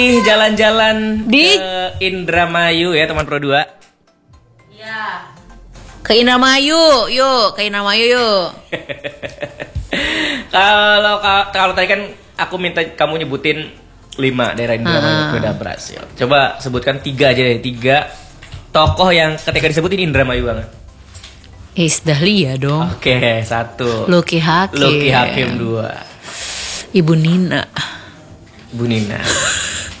Jalan-jalan Di? ke Indramayu ya teman Pro 2. Iya. Ke Indramayu, yuk. Ke Indramayu yuk. Kalau tadi kan aku minta kamu nyebutin 5 daerah Indramayu udah berhasil. Coba sebutkan 3 aja deh, 3 tokoh yang ketika disebutin Indramayu banget. Iis Dahlia dong. Oke, 1. Lucky Hakim. Lucky Hakim 2. Ibu Nina. Bu Nina.